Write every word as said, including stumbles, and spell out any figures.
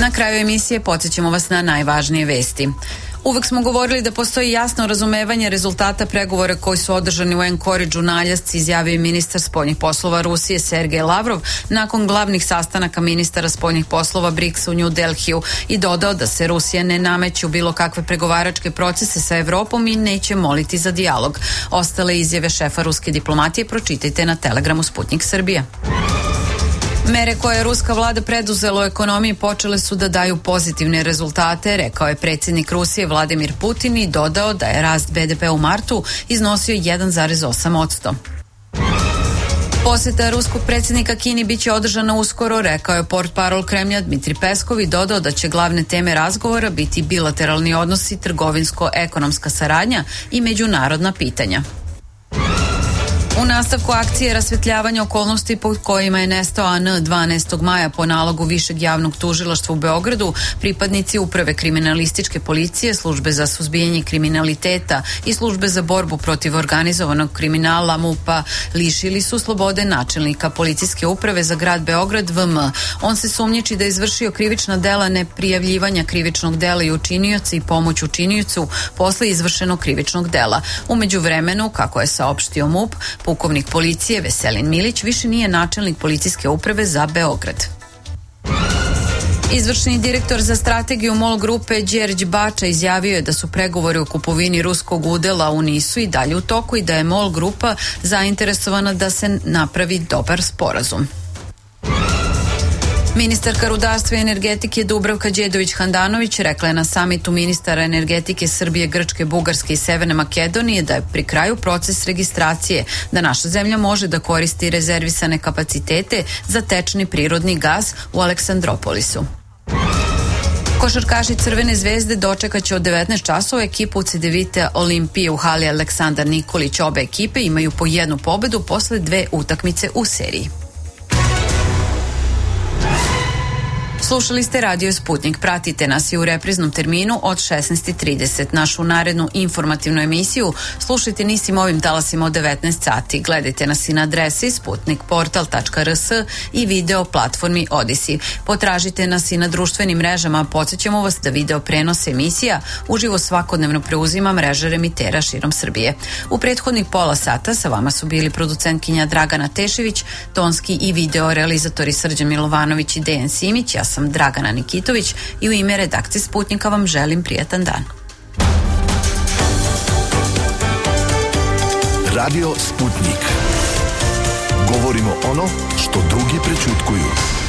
Na kraju emisije podsjećamo vas na najvažnije vesti. Uvek smo govorili da postoji jasno razumevanje rezultata pregovora koji su održani u Anchorageu na Aljasci, izjavio ministar spoljnih poslova Rusije Sergej Lavrov nakon glavnih sastanaka ministara spoljnih poslova briksa u New Delhiju i dodao da se Rusija ne nameće u bilo kakve pregovaračke procese sa Evropom i neće moliti za dijalog. Ostale izjave šefa ruske diplomatije pročitajte na Telegramu Sputnik Srbija. Mere koje je ruska vlada preduzela u ekonomiji počele su da daju pozitivne rezultate, rekao je predsjednik Rusije Vladimir Putin i dodao da je rast be de pe u martu iznosio jedan zarez osam posto. Poseta ruskog predsjednika Kini biće održana uskoro, rekao je portparol Kremlja Dmitri Peskov i dodao da će glavne teme razgovora biti bilateralni odnosi, trgovinsko-ekonomska saradnja i međunarodna pitanja. U nastavku akcije rasvetljavanja okolnosti pod kojima je nestao A N dvanaestog maja po nalogu Višeg javnog tužilaštva u Beogradu, pripadnici Uprave kriminalističke policije, Službe za suzbijanje kriminaliteta i Službe za borbu protiv organizovanog kriminala M U P-a lišili su slobode načelnika policijske uprave za grad Beograd V M. On se sumnjiči da je izvršio krivična dela neprijavljivanja krivičnog dela i učinioca i pomoć učiniocu posle izvršenog krivičnog dela. U međuvremenu, kako je saopštio M U P, pukovnik policije Veselin Milić više nije načelnik policijske uprave za Beograd. Izvršni direktor za strategiju MOL grupe Đerđ Bača izjavio je da su pregovori o kupovini ruskog udela u NIS-u i dalje u toku i da je MOL grupa zainteresovana da se napravi dobar sporazum. Ministarka rudarstva i energetike Dubravka Đedović-Handanović rekla je na samitu ministara energetike Srbije, Grčke, Bugarske i Severne Makedonije da je pri kraju proces registracije, da naša zemlja može da koristi rezervisane kapacitete za tečni prirodni gas u Aleksandropolisu. Košarkaši Crvene zvezde dočekaće od devetnaest časova ekipu Cedevite Olimpije u hali Aleksandar Nikolić. Obe ekipe imaju po jednu pobedu posle dve utakmice u seriji. Slušali ste Radio Sputnik. Pratite nas i u repriznom terminu od šesnaest i trideset. Našu narednu informativnu emisiju slušajte nistim ovim talasima od devetnaest sati. Gledajte nas i na adresi sputnikportal tačka er s i video platformi Odisi. Potražite nas i na društvenim mrežama. Podsjećamo vas da video prenos emisija uživo svakodnevno preuzima mreža remitera širom Srbije. U prethodnih pola sata sa vama su bili producentkinja Dragana Tešević, tonski i video realizatori Srđan Milovanović i Dejan Simić. Ja sam Dragana Nikitović i u ime redakcije Sputnika vam želim prijatan dan. Radio Sputnik. Govorimo ono što drugi prećutkuju.